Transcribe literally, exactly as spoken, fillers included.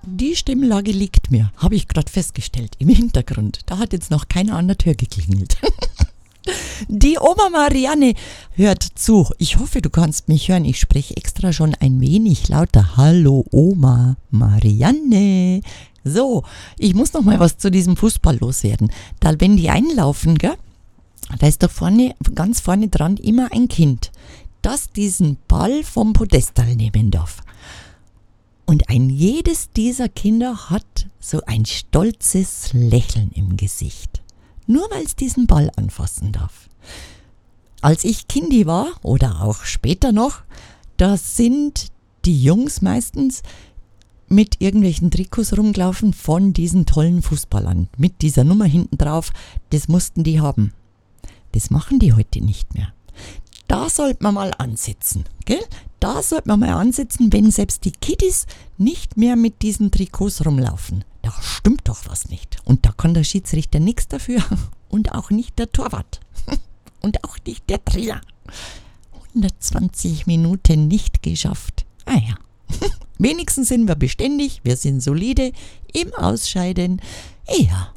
die Stimmlage liegt mir, habe ich gerade festgestellt, im Hintergrund. Da hat jetzt noch keiner an der Tür geklingelt. Die Oma Marianne hört zu. Ich hoffe, du kannst mich hören. Ich spreche extra schon ein wenig lauter. Hallo Oma Marianne. So, ich muss noch mal was zu diesem Fußball loswerden. Da, wenn die einlaufen, gell, da ist doch vorne, ganz vorne dran immer ein Kind, das diesen Ball vom Podestal nehmen darf. Und ein jedes dieser Kinder hat so ein stolzes Lächeln im Gesicht. Nur weil es diesen Ball anfassen darf. Als ich Kindi war, oder auch später noch, da sind die Jungs meistens mit irgendwelchen Trikots rumgelaufen von diesen tollen Fußballern. Mit dieser Nummer hinten drauf, das mussten die haben. Das machen die heute nicht mehr. Da sollte man mal ansetzen, gell? Da sollte man mal ansetzen, wenn selbst die Kiddies nicht mehr mit diesen Trikots rumlaufen. Da stimmt doch was nicht. Und da kann der Schiedsrichter nichts dafür. Und auch nicht der Torwart. Und auch nicht der Trainer. hundertzwanzig Minuten nicht geschafft. Ah ja. Wenigstens sind wir beständig, wir sind solide im Ausscheiden. Ja.